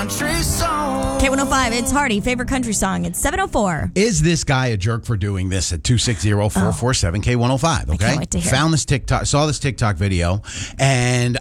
K105, it's Hardy. Favorite country song. It's 7:04. Is this guy a jerk for doing this at 260-447-K105? Okay. I can't wait to hear. Saw this TikTok video, and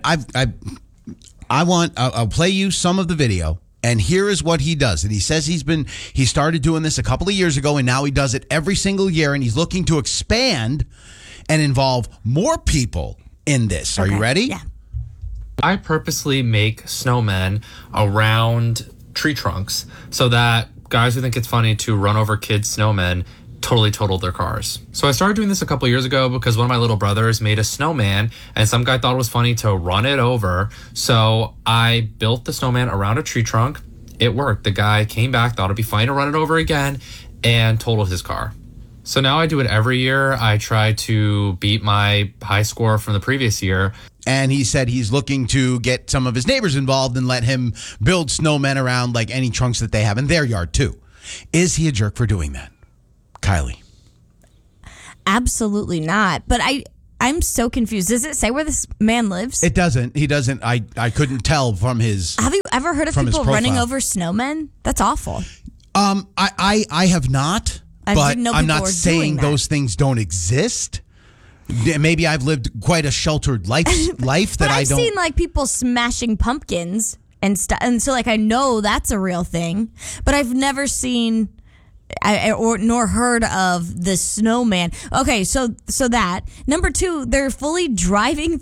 I'll play you some of the video. And here is what he does. And he says he started doing this a couple of years ago, and now he does it every single year, and he's looking to expand and involve more people in this. Are you ready? Yeah. I purposely make snowmen around tree trunks so that guys who think it's funny to run over kids' snowmen totally totaled their cars. So I started doing this a couple years ago because one of my little brothers made a snowman and some guy thought it was funny to run it over. So I built the snowman around a tree trunk. It worked. The guy came back, thought it'd be funny to run it over again, and totaled his car. So now I do it every year. I try to beat my high score from the previous year. And he said he's looking to get some of his neighbors involved and let him build snowmen around like any trunks that they have in their yard too. Is he a jerk for doing that? Kylie? Absolutely not. But I'm so confused. Does it say where this man lives? It doesn't. He doesn't. I couldn't tell from his. Have you ever heard of from his people running profile. over snowmen? That's awful. I have not, I but didn't know I'm people not were saying doing that. those things don't exist. Maybe I've lived quite a sheltered life that But I I've don't. seen like people smashing pumpkins and stuff, and so like I know that's a real thing. But I've never seen nor heard of the snowman. Okay, so that number 2, they're fully driving